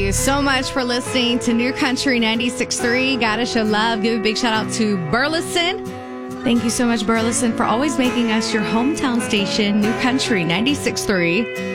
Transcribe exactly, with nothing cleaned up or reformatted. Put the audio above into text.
you so much for listening to New Country ninety-six point three. Gotta show love. Give a big shout out to Burleson. Thank you so much, Burleson, for always making us your hometown station, New Country ninety-six point three.